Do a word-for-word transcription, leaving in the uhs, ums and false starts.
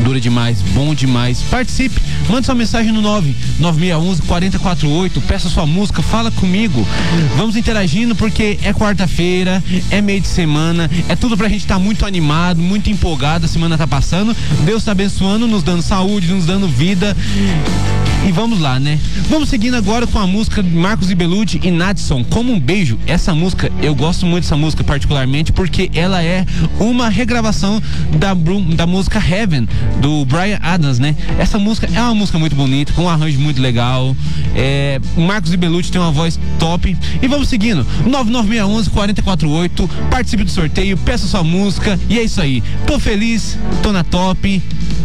Dura demais, bom demais. Participe, mande sua mensagem no nove nove seis um um quatro quatro oito, peça sua música, fala comigo. Vamos interagindo porque é quarta-feira, é meio de semana, é tudo pra gente estar tá muito animado, muito empolgado. A semana tá passando, Deus tá abençoando, nos dando saúde, nos dando vida. E vamos lá, né? Vamos seguindo agora com a música de Marcos e Belucci e Nadson, Como um Beijo. Essa música, eu gosto muito dessa música particularmente porque ela é uma regravação da, da música Heaven, do Bryan Adams, né? Essa música é uma música muito bonita, com um arranjo muito legal. É, Marcos e Belucci tem uma voz top. E vamos seguindo, nove nove seis um um quatro quatro oito, participe do sorteio, peça sua música. E é isso aí, tô feliz, tô na top.